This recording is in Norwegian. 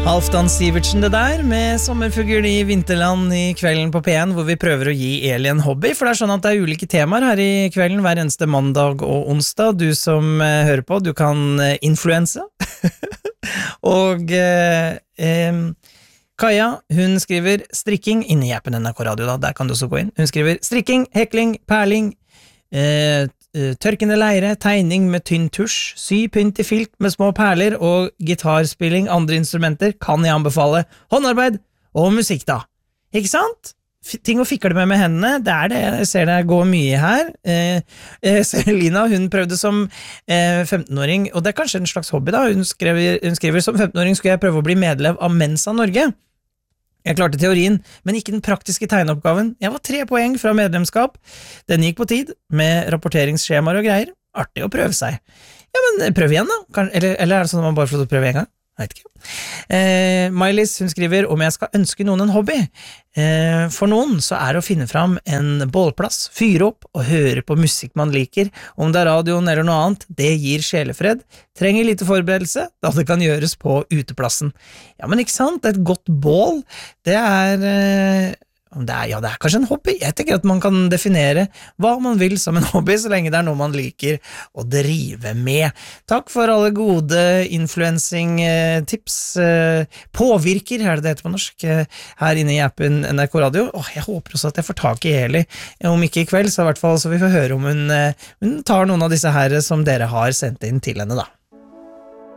Halvdan Sivertsen det der, med sommerfugl i vinterland i kvelden på P1, hvor vi prøver å gi Eli en hobby, for det sånn at det ulike temaer her i kvelden, hver eneste mandag og onsdag. Du som hører på, du kan influense. Og Kaja, hun skriver strikking inne i appen NRK Radio, da. Der kan du også gå inn. Hun skriver strikking, hekling, perling, tørkende leire, tegning med tynn tusj, sy pynt i filt med små perler og gitarspilling, andre instrumenter kan jeg anbefale, håndarbeid og musikk da, ikke sant? Ting å fikle med hendene, det det, jeg ser det går mye her. Selina, hun prøvde som 15-åring, og det kanskje en slags hobby da, hun skriver som 15-åring skulle jeg prøve å bli medlem av Mensa Norge. Jeg klarte teorien, men ikke den praktiske tegneoppgaven. Jeg var 3 poeng fra medlemskap. Den gikk på tid, med rapporteringsskjemaer og greier. Artig å prøve seg. Ja, men prøv igjen da. Eller det sånn at man bare får lov til å prøve en gang? Jeg vet ikke. Mailis, hun skriver om jeg skal ønske noen en hobby. For noen så det å finne fram en bålplass, fyre opp og høre på musikk man liker, om det radioen eller noe annet, det gir sjelefred. Trenger lite forberedelse, da det kan gjøres på uteplassen. Ja, men ikke sant? Et godt bål, det det kanskje en hobby. Jeg tenker at man kan definere hva man vil som en hobby, så lenge det noe man liker å drive med. Takk for alle gode influencing-tips. Påvirker, det heter på norsk, her inne i appen NRK Radio. Jeg håper også at jeg får tak i Eli. Om ikke i kveld, så i hvert fall så vi får høre om hun tar noen av disse her som dere har sendt inn til henne da.